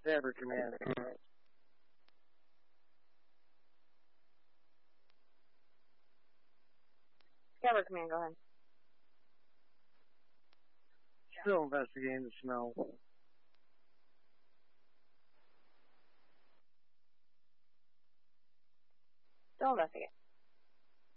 Stabber command. Stabber command, go ahead. Still investigating the smell. Still investigate.